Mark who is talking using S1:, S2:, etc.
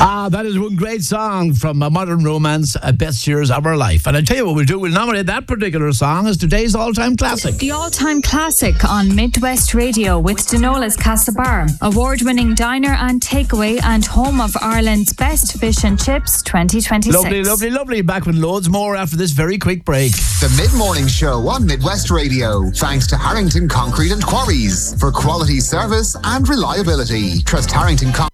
S1: That is one great song from Modern Romance, Best Years of Our Life. And I tell you what we'll do, we'll nominate that particular song as today's all-time classic.
S2: The all-time classic on Midwest Radio with Denola's Castlebar, award-winning diner and takeaway and home of Ireland's best fish and chips 2026.
S1: Lovely. Back with loads more after this very quick break.
S3: The Mid-Morning Show on Midwest Radio. Thanks to Harrington Concrete and Quarries for quality service and reliability. Trust Harrington Concrete.